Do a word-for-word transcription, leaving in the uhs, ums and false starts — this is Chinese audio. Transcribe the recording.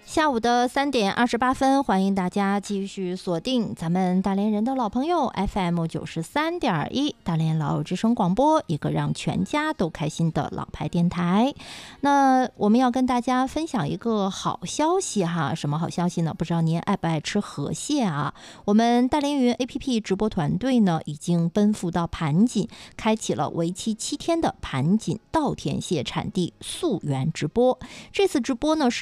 下午的三点二十八分，欢迎大家继续锁定咱们大连人的老朋友 F M 九十三点一大连老友之声广播，一个让全家都开心的老牌电台。那我们要跟大家分享一个好消息哈，什么好消息呢？不知道您爱不爱吃河蟹啊？我们大连云 A P P 直播团队呢，已经奔赴到盘锦，开启了为期七天的盘锦稻田蟹产地溯源直播。这次直播呢是